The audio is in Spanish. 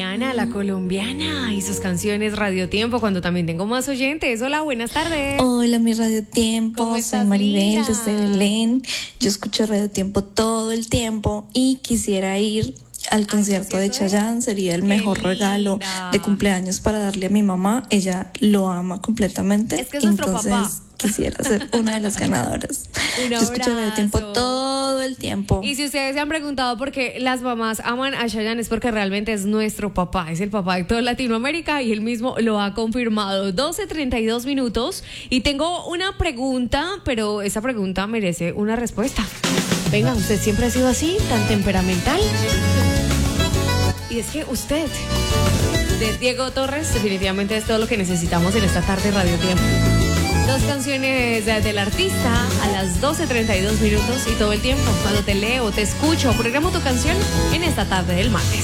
Rihanna, la colombiana, y sus canciones Radio Tiempo, cuando también tengo más oyentes. Hola, buenas tardes. Hola, mi Radio Tiempo. ¿Cómo Soy estás, Maribel, linda? yo soy Belén. Yo escucho Radio Tiempo todo el tiempo y quisiera ir al concierto de Chayanne. Sería el mejor linda. regalo de cumpleaños para darle a mi mamá. Ella lo ama completamente. Es que es nuestro entonces, papá. quisiera ser una de las ganadoras. Un Yo escucho Radio Tiempo abrazo. todo el tiempo. Y si ustedes se han preguntado por qué las mamás aman a Chayanne, es porque realmente es nuestro papá, es el papá de toda Latinoamérica y él mismo lo ha confirmado. 12:32 minutos y tengo una pregunta, pero esa pregunta merece una respuesta. Venga, ¿usted siempre ha sido así, tan temperamental? Y es que usted, de Diego Torres, definitivamente es todo lo que necesitamos en esta tarde Radio Tiempo. Dos canciones del artista a las 12:32 minutos y todo el tiempo, cuando te leo, te escucho, programo tu canción en esta tarde del martes.